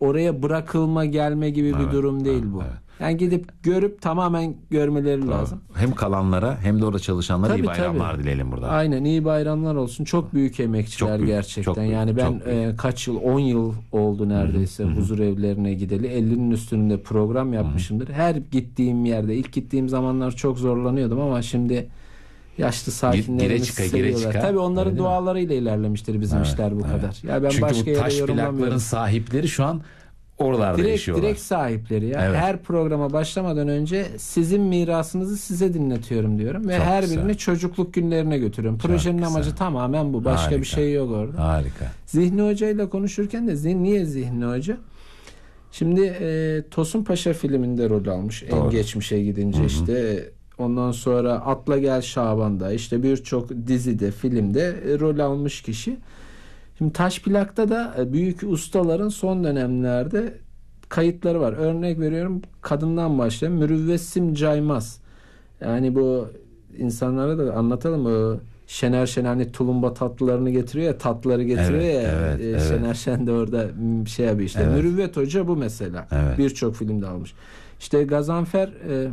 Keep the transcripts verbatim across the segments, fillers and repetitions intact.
oraya bırakılma gelme gibi evet, bir durum değil evet, bu. Evet. Yani gidip görüp tamamen görmeleri Doğru. lazım. Hem kalanlara hem de orada çalışanlara tabii, iyi bayramlar tabii. dileyelim burada. Aynen, iyi bayramlar olsun. Çok büyük emekçiler çok büyük, gerçekten. çok büyük, yani ben e, kaç yıl, on yıl oldu neredeyse Hı-hı. huzur evlerine gideli. ellinin üstünde program yapmışımdır. Hı-hı. Her gittiğim yerde, ilk gittiğim zamanlar çok zorlanıyordum ama şimdi yaşlı sakinlerimiz çıka, seviyorlar. Tabii onların Öyle dualarıyla ilerlemiştir bizim evet, işler bu evet. kadar. Ya ben Çünkü başka bu taş yere plakların sahipleri şu an oralarda direkt, yaşıyorlar. Direkt sahipleri ya. Evet. Her programa başlamadan önce sizin mirasınızı size dinletiyorum diyorum. Ve Çok her güzel. birini çocukluk günlerine götürüyorum. Çok Projenin güzel. amacı tamamen bu. Başka Harika. bir şey yok orada. Harika. Zihni Hoca ile konuşurken de zihni, niye Zihni Hoca? Şimdi e, Tosun Paşa filminde rol almış. Doğru. En geçmişe gidince Hı-hı. işte ondan sonra Atla Gel Şaban'da, işte birçok dizide, filmde e, rol almış kişi. Şimdi taş plakta da büyük ustaların son dönemlerde kayıtları var. Örnek veriyorum, kadından başlayalım. Mürüvvesim Caymaz. Yani bu insanlara da anlatalım. O Şener Şen hani tulumba tatlılarını getiriyor ya, tatlıları getiriyor evet, ya. Evet, e, evet. Şener Şen de orada şey yapıyor işte. Evet. Mürüvvet Hoca bu mesela. Evet. Birçok filmde almış. İşte Gazanfer e,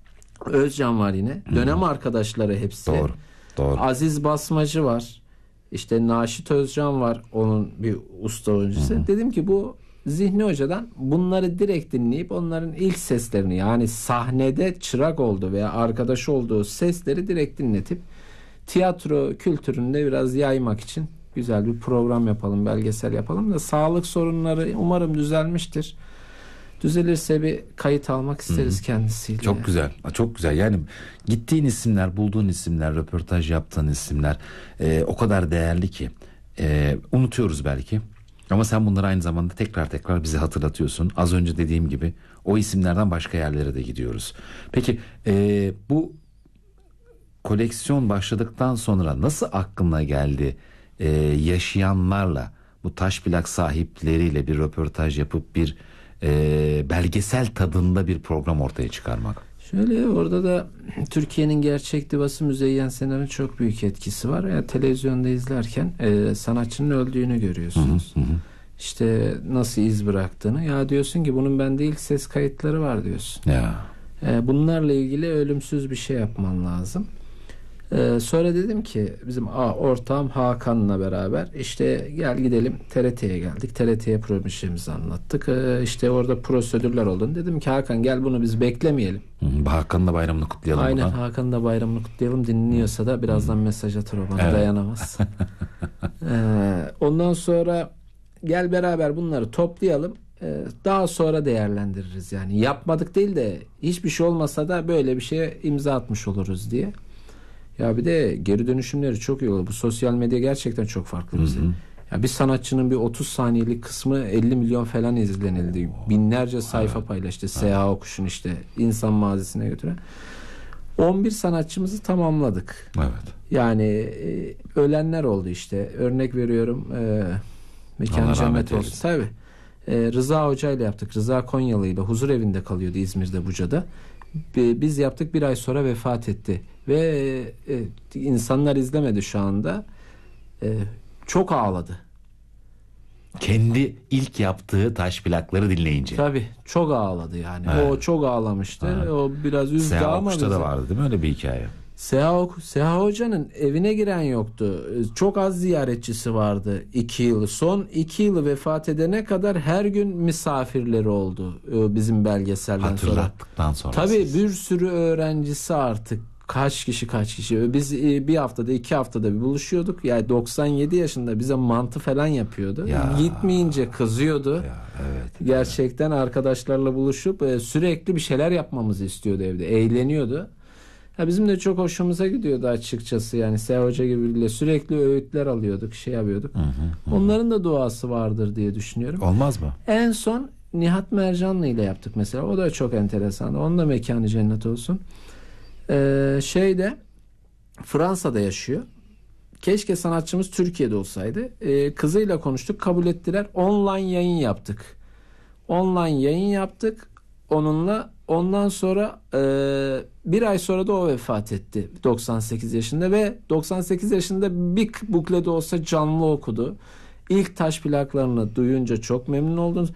Özcan var yine. Hı-hı. Dönem arkadaşları hepsi. Doğru. Doğru. Aziz Basmacı var. İşte Naşit Özcan var, onun bir usta oyuncusu. Hı hı. Dedim ki bu Zihni Hoca'dan bunları direkt dinleyip onların ilk seslerini, yani sahnede çırak olduğu veya arkadaş olduğu sesleri direkt dinletip tiyatro kültüründe biraz yaymak için güzel bir program yapalım, belgesel yapalım da sağlık sorunları umarım düzelmiştir. Düzelirse bir kayıt almak isteriz Hı-hı. kendisiyle. Çok güzel. Çok güzel. Yani gittiğin isimler, bulduğun isimler, röportaj yaptığın isimler e, o kadar değerli ki e, unutuyoruz belki. Ama sen bunları aynı zamanda tekrar tekrar bize hatırlatıyorsun. Az önce dediğim gibi o isimlerden başka yerlere de gidiyoruz. Peki e, bu koleksiyon başladıktan sonra nasıl aklına geldi e, yaşayanlarla, bu taş plak sahipleriyle bir röportaj yapıp bir E, belgesel tadında bir program ortaya çıkarmak? Şöyle, orada da Türkiye'nin gerçek divası Müzeyyen Senar'ın çok büyük etkisi var. Yani televizyonda izlerken e, sanatçının öldüğünü görüyorsunuz. Hı hı hı. İşte nasıl iz bıraktığını. Ya diyorsun ki bunun bende ilk ses kayıtları var diyorsun. Ya. E, bunlarla ilgili ölümsüz bir şey yapman lazım. Ee, sonra dedim ki bizim a, ortağım Hakan'la beraber işte gel gidelim T R T'ye geldik. T R T'ye projemizi anlattık. Ee, işte orada prosedürler olduğunu. Dedim ki Hakan gel bunu biz beklemeyelim. Hı, Hakan'ın da bayramını kutlayalım. Aynen, Hakan'ın da bayramını kutlayalım. Dinliyorsa da birazdan Hı. mesaj atar, o bana evet. dayanamaz. ee, ondan sonra gel beraber bunları toplayalım. Ee, daha sonra değerlendiririz yani. Yapmadık değil de hiçbir şey olmasa da böyle bir şeye imza atmış oluruz diye. Ya bir de geri dönüşümleri çok iyi oluyor. Bu sosyal medya gerçekten çok farklı bize. Ya bir sanatçının bir otuz saniyelik kısmı elli milyon falan izlenildi. Binlerce sayfa evet. paylaştı. Seha Okuş'un işte insan mazisine götüren. on bir sanatçımızı tamamladık. Evet. Yani e, ölenler oldu işte. Örnek veriyorum. E, mekanı cennet olsun. Tabii. E, Rıza Hoca ile yaptık. Rıza Konyalı ile huzur evinde kalıyordu İzmir'de, Buca'da. Biz yaptık, bir ay sonra vefat etti. Ve e, insanlar izlemedi şu anda. E, çok ağladı. Kendi ilk yaptığı taş plakları dinleyince. Tabii çok ağladı yani. Evet. O çok ağlamıştı. Evet. O biraz üzdü Seha ama Okuş'ta da vardı değil mi öyle bir hikaye? Seha, Seha Hoca'nın evine giren yoktu. Çok az ziyaretçisi vardı iki yıl. Son iki yılı vefat edene kadar her gün misafirleri oldu bizim belgeselden sonra. Hatırlattıktan sonra. Tabii bir sürü öğrencisi artık. Kaç kişi kaç kişi. Biz bir haftada iki haftada bir buluşuyorduk. Yani doksan yedi yaşında bize mantı falan yapıyordu. Ya. Gitmeyince kızıyordu. Ya, evet, Gerçekten evet. Arkadaşlarla buluşup sürekli bir şeyler yapmamızı istiyordu evde. Eğleniyordu. Ya bizim de çok hoşumuza gidiyordu açıkçası. Yani Seha Hoca gibi biriyle sürekli öğütler alıyorduk, şey yapıyorduk. Hı hı, hı. Onların da duası vardır diye düşünüyorum. Olmaz mı? En son Nihat Mercanlı ile yaptık mesela. O da çok enteresan. Onun da mekanı cennet olsun. Ee, şeyde Fransa'da yaşıyor. Keşke sanatçımız Türkiye'de olsaydı. Ee, kızıyla konuştuk, kabul ettiler. Online yayın yaptık. Online yayın yaptık onunla. Ondan sonra e, bir ay sonra da o vefat etti doksan sekiz yaşında ve doksan sekiz yaşında bir bukle de olsa canlı okudu. İlk taş plaklarını duyunca çok memnun oldunuz.